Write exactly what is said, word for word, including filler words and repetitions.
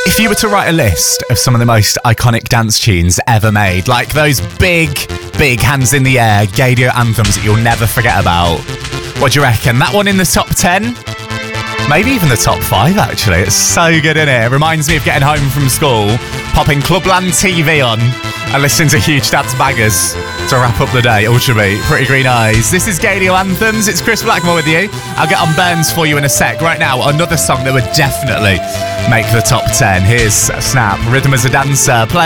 If you were to write a list of some of the most iconic dance tunes ever made, like those big, big hands in the air Gaydio anthems that you'll never forget about, what do you reckon? That one in the top ten? Maybe even the top five, actually. It's so good, isn't it? It reminds me of getting home from school, popping Clubland T V on, and listening to Huge Dance Bangers to wrap up the day. Ultrabeat, Pretty Green Eyes. This is Gaydio Anthems. It's Chris Blackmore with you. I'll get on Burns for you in a sec. Right now, another song that would definitely make the top ten. Here's Snap, Rhythm as a Dancer. Play